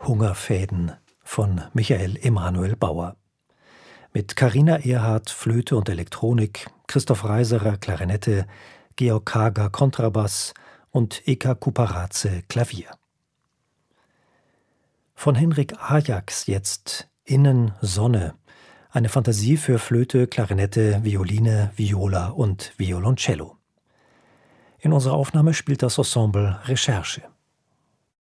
Hungerfäden von Michael Emanuel Bauer. Mit Carina Ehrhardt Flöte und Elektronik, Christoph Reiserer Klarinette, Georg Kager Kontrabass und Eka Kuparaze Klavier. Von Henrik Ajax jetzt Innen Sonne, eine Fantasie für Flöte, Klarinette, Violine, Viola und Violoncello. In unserer Aufnahme spielt das Ensemble Recherche.